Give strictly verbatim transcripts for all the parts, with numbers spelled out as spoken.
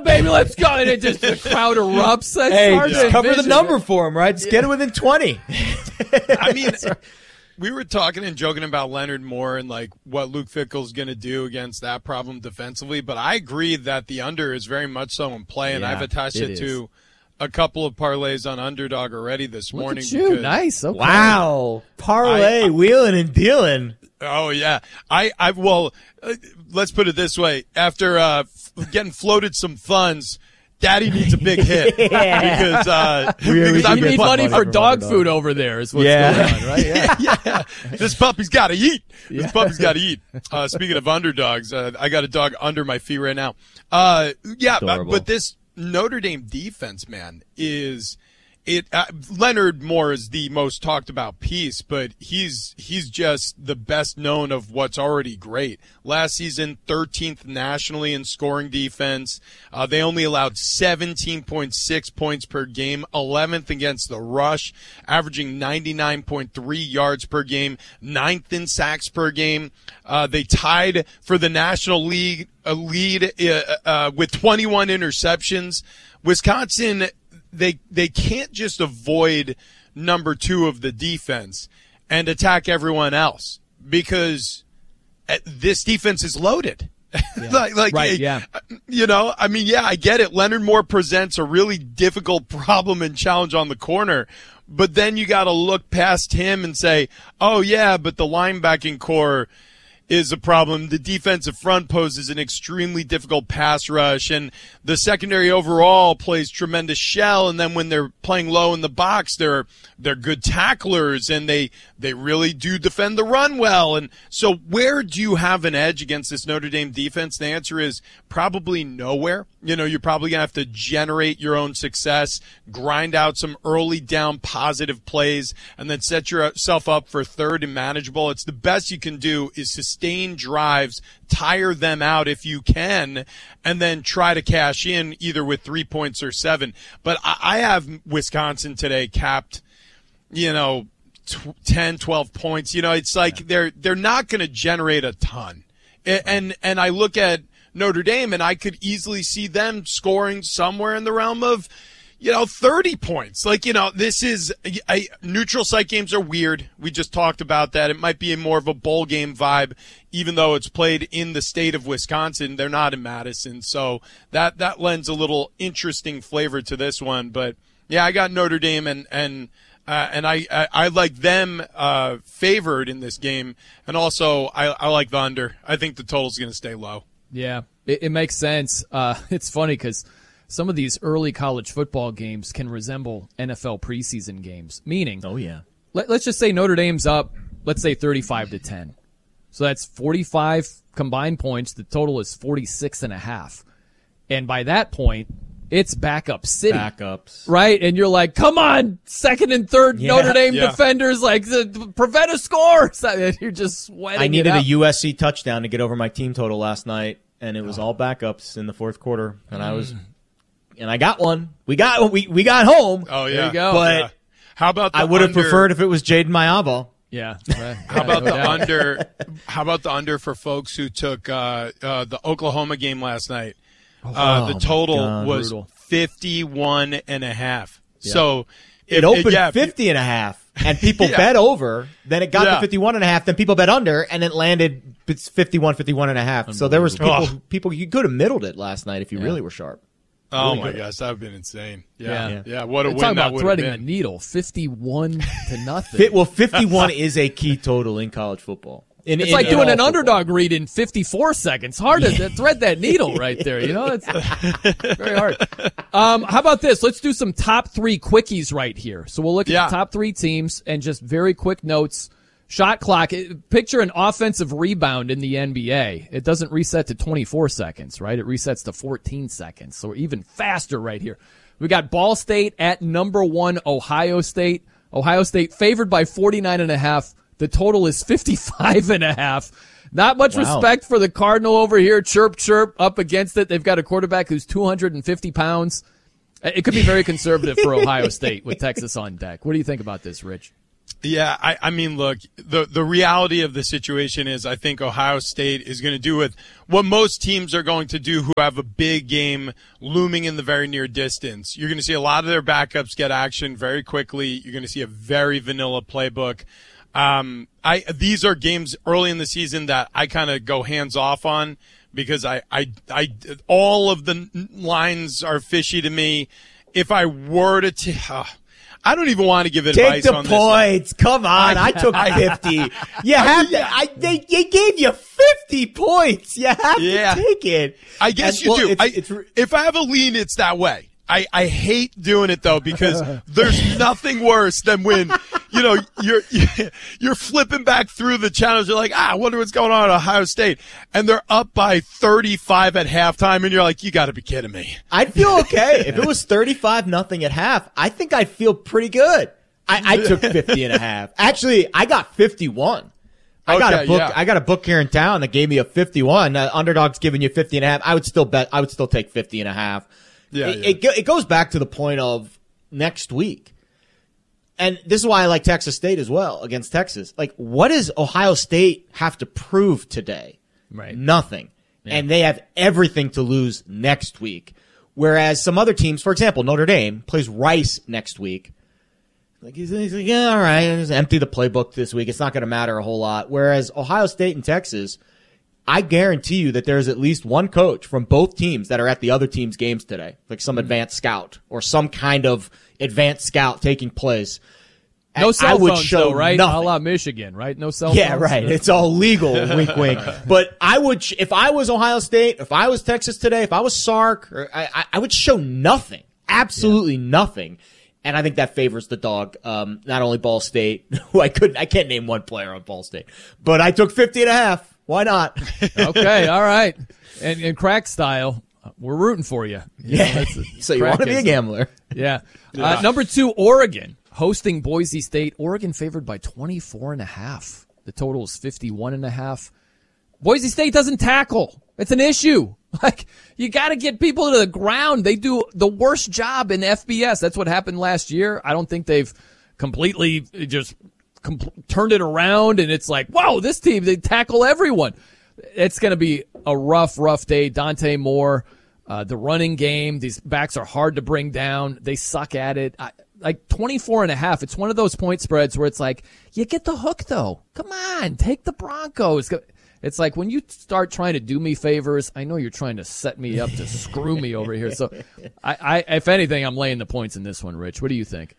baby, let's go. And it just, the crowd erupts. That's hey, hard just to cover envision. the number for him, right? Just Yeah. get it within twenty. I mean, we were talking and joking about Leonard Moore and like what Luke Fickell's going to do against that problem defensively, but I agree that the under is very much so in play, and Yeah, I've attached it it, is. to a couple of parlays on Underdog already this Look morning. at you. because- Nice. Okay. Wow. Parlay, I- wheeling and dealing. Oh yeah, I I well, uh, let's put it this way: after uh, f- getting floated some funds, Daddy needs a big hit Yeah. because uh, We- we because should I've You get been need fun money money for from dog Underdog. food over there is what's Yeah. going on, right? Yeah. yeah, this puppy's got to eat. This Yeah. puppy's got to eat. Uh, speaking of underdogs, uh, I got a dog under my feet right now. Uh, yeah, but, Adorable. but this Notre Dame defense, man, is it. Uh, Leonard Moore is the most talked about piece, but he's he's just the best known of what's already great. Last season, thirteenth nationally in scoring defense. Uh, they only allowed seventeen point six points per game, eleventh against the rush, averaging ninety-nine point three yards per game, ninth in sacks per game. Uh, they tied for the National League uh, lead uh, uh, with twenty-one interceptions. Wisconsin, they they can't just avoid number two of the defense and attack everyone else because uh, this defense is loaded. like, like, Right, eh, yeah. you know, I mean, yeah, I get it. Leonard Moore presents a really difficult problem and challenge on the corner, but then you got to look past him and say, oh yeah, but the linebacking core is a problem. The defensive front poses an extremely difficult pass rush, and the secondary overall plays tremendous shell. And then when they're playing low in the box, they're they're good tacklers, and they they really do defend the run well. And so, where do you have an edge against this Notre Dame defense? The answer is probably nowhere. You know, you're probably gonna have to generate your own success, grind out some early down positive plays, and then set yourself up for third and manageable. It's the best you can do is sustain drives, tire them out if you can, and then try to cash in either with three points or seven. But I, I have Wisconsin today capped, you know, t- ten, twelve points. You know, it's like yeah. they're they're not going to generate a ton. And, and and I look at Notre Dame, and I could easily see them scoring somewhere in the realm of, you know, thirty points. Like, you know, this is I, neutral site games are weird. We just talked about that. It might be more of a bowl game vibe, even though it's played in the state of Wisconsin. They're not in Madison, so that that lends a little interesting flavor to this one. But yeah, I got Notre Dame, and and uh, and I, I I like them uh, favored in this game, and also I, I like the under. I think the total's going to stay low. Yeah, it, it makes sense. Uh, it's funny because some of these early college football games can resemble N F L preseason games, meaning, Oh, yeah. let, let's just say Notre Dame's up, let's say thirty-five to ten. So that's forty-five combined points. The total is forty-six and a half. And by that point, it's backup city. Backups. Right? And you're like, come on, second and third Yeah, Notre Dame yeah. defenders, like, the, prevent a score. So you're just sweating I needed it a out. U S C touchdown to get over my team total last night, and it was all backups in the fourth quarter, and I was, and I got one. We got we we got home. Oh yeah, There you go. But Yeah. How about the I would have under- preferred if it was Jaden Mayabo. Yeah. How about the under? How about the under for folks who took uh, uh, the Oklahoma game last night? Uh, Oh, the my total God. was Brutal. fifty-one and a half. So if, It opened yeah, if you- fifty and a half, and people Yeah. bet over. Then it got Yeah. to fifty-one and a half. Then people bet under, and it landed it's fifty-one, fifty-one and a half. So there was people, Unbelievable. people you could have middled it last night if you really were sharp. Oh Really my good. gosh, that would have been insane. Yeah, Yeah. yeah. What a We're win talking that about would have threading the been. needle, fifty-one to nothing. Fit, well, fifty-one is a key total in college football. In, It's in- like in doing all an football. underdog read in fifty-four seconds. Hard to thread that needle right there. You know, it's very hard. Um, how about this? Let's do some top three quickies right here. So we'll look at Yeah. the top three teams and just very quick notes. Shot clock. It- Picture an offensive rebound in the N B A. It doesn't reset to twenty-four seconds, right? It resets to fourteen seconds. So we're even faster right here. We got Ball State at number one, Ohio State. Ohio State favored by forty-nine and a half. The total is fifty-five and a half. Not much Wow. respect for the Cardinal over here. Chirp, chirp up against it. They've got a quarterback who's two hundred fifty pounds. It could be very conservative for Ohio State with Texas on deck. What do you think about this, Rich? Yeah, I, I mean, look, the the reality of the situation is I think Ohio State is going to do with what most teams are going to do who have a big game looming in the very near distance. You're going to see a lot of their backups get action very quickly. You're going to see a very vanilla playbook. Um, I these are games early in the season that I kind of go hands off on because I, I, I, all of the lines are fishy to me. If I were to, t- uh, I don't even want to give advice Take the on points. this. Come on. I took fifty. You have to. I, they, they gave you fifty points. You have Yeah. to take it. I guess And, you well, do. it's- I, it's- if I have a lean, it's that way. I, I hate doing it though because there's nothing worse than when you know you're you're flipping back through the channels. You're like, ah, I wonder what's going on at Ohio State, and they're up by thirty-five at halftime, and you're like, you got to be kidding me. I'd feel okay. If it was thirty-five nothing at half, I think I'd feel pretty good. I, I took fifty and a half. Actually, I got fifty-one. I got Okay, a book. yeah. I got a book here in town that gave me a fifty-one. Uh, underdog's giving you fifty and a half. I would still bet. I would still take fifty and a half. Yeah, it, yeah. It, go- it goes back to the point of next week. And this is why I like Texas State as well against Texas. Like, what does Ohio State have to prove today? Right. Nothing. And they have everything to lose next week. Whereas some other teams, for example, Notre Dame plays Rice next week. Like he's, he's like, yeah, all right, just empty the playbook this week. It's not going to matter a whole lot. Whereas Ohio State and Texas, I guarantee you that there's at least one coach from both teams that are at the other team's games today, like some advanced scout or some kind of advanced scout taking place. No And cell I would phones, show though, right? nothing. A la Michigan, right? No cell Yeah, phones. right. It's all legal. Wink, wink. But I would, sh- if I was Ohio State, if I was Texas today, if I was Sark, or I, I, I would show nothing, absolutely nothing. And I think that favors the dog. Um, not only Ball State, who I couldn't, I can't name one player on Ball State, but I took fifty and a half. Why not? Okay, all right. And in crack style, we're rooting for you. You know, Yeah. that's a- So you crack want to be a is- gambler? Yeah. Uh, number two, Oregon hosting Boise State. Oregon favored by twenty-four and a half. The total is fifty-one and a half. Boise State doesn't tackle. It's an issue. Like, you got to get people to the ground. They do the worst job in F B S. That's what happened last year. I don't think they've completely just compl- turned it around, and it's like, whoa, this team, they tackle everyone. It's going to be a rough, rough day. Dante Moore, uh, the running game, these backs are hard to bring down. They suck at it. I, like twenty-four and a half. It's one of those point spreads where it's like, you get the hook though. Come on, take the Broncos. It's like when you start trying to do me favors, I know you're trying to set me up to screw me over here. So, I, I, if anything, I'm laying the points in this one. Rich, what do you think?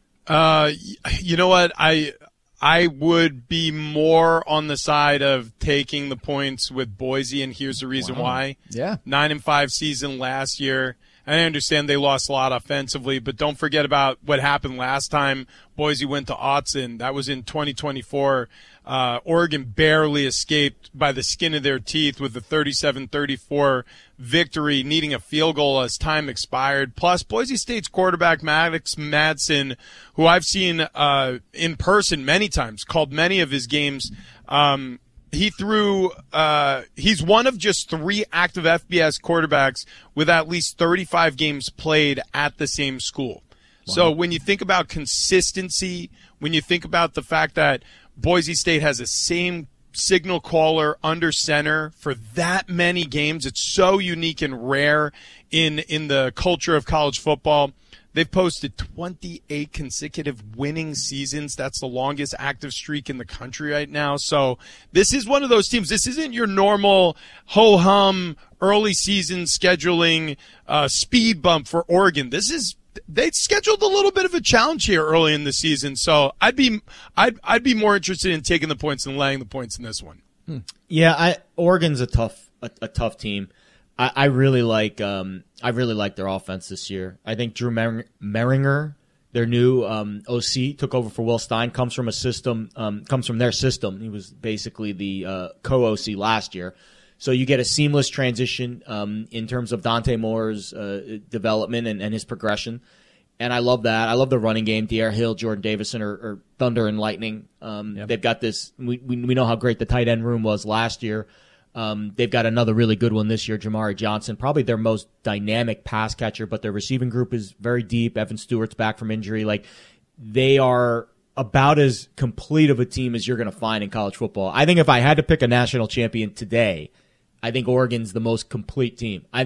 Uh, you know what? I I would be more on the side of taking the points with Boise, and here's the reason Wow. why. Yeah. Nine and five season last year. I understand they lost a lot offensively, but don't forget about what happened last time Boise went to Autzen. That was in twenty twenty-four. Uh, Oregon barely escaped by the skin of their teeth with a thirty-seven thirty-four victory, needing a field goal as time expired. Plus, Boise State's quarterback, Maddox Madsen, who I've seen uh, in person many times, called many of his games. Um, he threw uh, – he's one of just three active F B S quarterbacks with at least thirty-five games played at the same school. Wow. So when you think about consistency, when you think about the fact that Boise State has the same signal caller under center for that many games. It's so unique and rare in in the culture of college football. They've posted twenty-eight consecutive winning seasons. That's the longest active streak in the country right now. So this is one of those teams. This isn't your normal ho-hum early season scheduling uh, speed bump for Oregon. This is they scheduled a little bit of a challenge here early in the season, so I'd be I'd I'd be more interested in taking the points than laying the points in this one. Hmm. Yeah, I, Oregon's a tough a, a tough team. I, I really like um I really like their offense this year. I think Drew Mer- Meringer, their new um, O C, took over for Will Stein. Comes from a system um comes from their system. He was basically the uh, co-O C last year. So you get a seamless transition um, in terms of Dante Moore's uh, development and, and his progression. And I love that. I love the running game. Dierre Hill, Jordan Davison are, are thunder and lightning. Um, yep. They've got this. We, we we know how great the tight end room was last year. Um, they've got another really good one this year, Jamari Johnson, probably their most dynamic pass catcher, but their receiving group is very deep. Evan Stewart's back from injury. Like, they are about as complete of a team as you're going to find in college football. I think if I had to pick a national champion today, I think Oregon's the most complete team. I